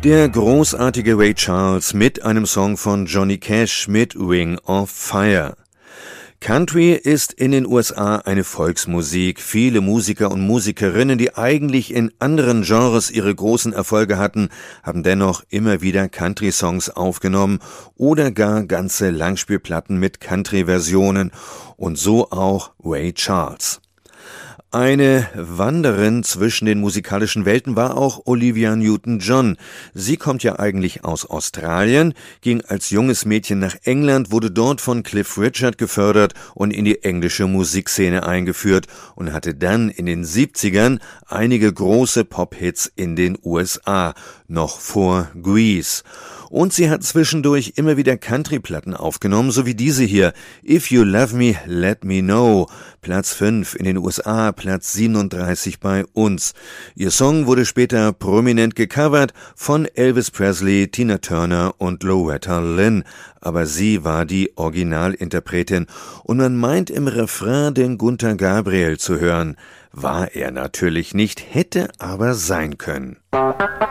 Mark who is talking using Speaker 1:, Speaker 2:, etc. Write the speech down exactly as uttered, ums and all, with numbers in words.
Speaker 1: Der großartige Ray Charles mit einem Song von Johnny Cash mit Ring of Fire. Country ist in den U S A eine Volksmusik. Viele Musiker und Musikerinnen, die eigentlich in anderen Genres ihre großen Erfolge hatten, haben dennoch immer wieder Country-Songs aufgenommen oder gar ganze Langspielplatten mit Country-Versionen. Und so auch Ray Charles. Eine Wanderin zwischen den musikalischen Welten war auch Olivia Newton-John. Sie kommt ja eigentlich aus Australien, ging als junges Mädchen nach England, wurde dort von Cliff Richard gefördert und in die englische Musikszene eingeführt und hatte dann in den siebzigern einige große Pop-Hits in den U S A, noch vor Grease. Und sie hat zwischendurch immer wieder Country-Platten aufgenommen, so wie diese hier, If You Love Me, Let Me Know, Platz fünf in den U S A, Platz siebenunddreißig bei uns. Ihr Song wurde später prominent gecovert von Elvis Presley, Tina Turner und Loretta Lynn, aber sie war die Originalinterpretin und man meint im Refrain den Gunther Gabriel zu hören. War er natürlich nicht, hätte aber sein können.